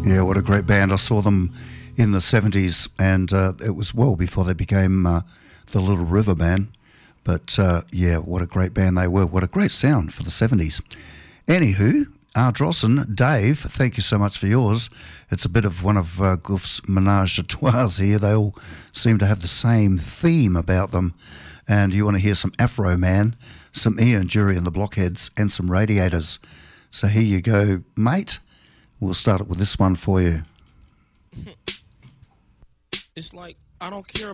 Yeah, what a great band. I saw them in the 70s, and it was well before they became the Little River Band. But yeah, what a great band they were. What a great sound for the 70s. Anywho, Ardrossan, Dave, thank you so much for yours. It's a bit of one of Goof's menage a trois here. They all seem to have the same theme about them. And you want to hear some Afro Man, some Ian Jury and the Blockheads, and some Radiators. So here you go, mate. We'll start it with this one for you. It's like, I don't care